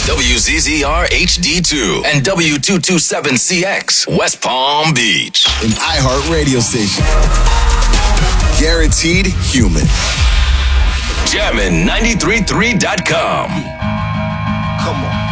WZZR HD2 and W227CX, West Palm Beach. An iHeart radio station. Guaranteed human. Jammin' 93.3.com. Come on.